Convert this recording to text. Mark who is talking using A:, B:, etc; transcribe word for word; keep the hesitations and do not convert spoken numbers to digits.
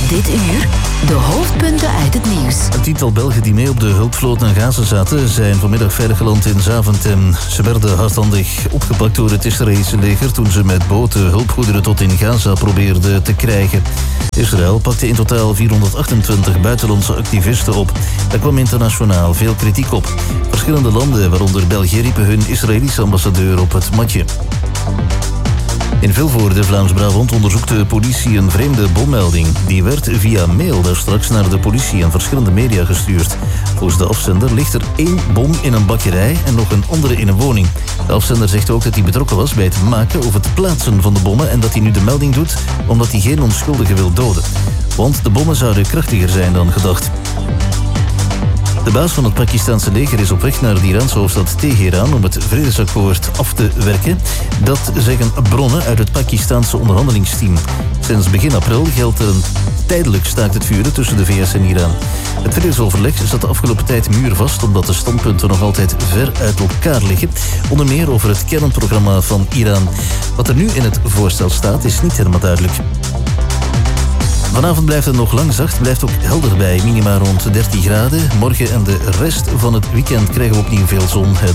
A: Dit uur de hoofdpunten uit het nieuws.
B: Een tiental Belgen die mee op de hulpvloot naar Gaza zaten zijn vanmiddag veilig geland in Zaventem. Ze werden hardhandig opgepakt door het Israëlische leger toen ze met boten hulpgoederen tot in Gaza probeerden te krijgen. Israël pakte in totaal vierhonderdachtentwintig buitenlandse activisten op. Daar kwam internationaal veel kritiek op. Verschillende landen, waaronder België, riepen hun Israëlische ambassadeur op het matje. In Vilvoorde, Vlaams-Brabant, onderzoekt de politie een vreemde bommelding. Die werd via mail daar straks naar de politie en verschillende media gestuurd. Volgens de afzender ligt er één bom in een bakkerij en nog een andere in een woning. De afzender zegt ook dat hij betrokken was bij het maken of het plaatsen van de bommen en dat hij nu de melding doet omdat hij geen onschuldige wil doden. Want de bommen zouden krachtiger zijn dan gedacht. De baas van het Pakistanse leger is op weg naar de Iraanse hoofdstad Teheran om het vredesakkoord af te werken. Dat zeggen bronnen uit het Pakistanse onderhandelingsteam. Sinds begin april geldt er een tijdelijk staakt het vuren tussen de V S en Iran. Het vredesoverleg zat de afgelopen tijd muurvast omdat de standpunten nog altijd ver uit elkaar liggen. Onder meer over het kernprogramma van Iran. Wat er nu in het voorstel staat is niet helemaal duidelijk. Vanavond blijft het nog lang zacht, blijft ook helder bij, minima rond dertien graden. Morgen en de rest van het weekend krijgen we opnieuw veel zon. Het